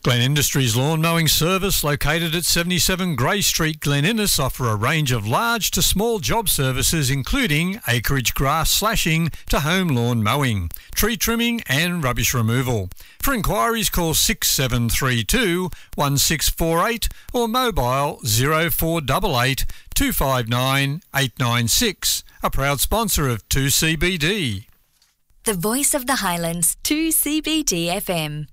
Glen Industries Lawn Mowing Service, located at 77 Grey Street, Glen Innes, offer a range of large to small job services including acreage grass slashing to home lawn mowing, tree trimming and rubbish removal. For inquiries, call 6732 1648 or mobile 0488 259 896. A proud sponsor of 2CBD. The voice of the Highlands, 2CBD FM.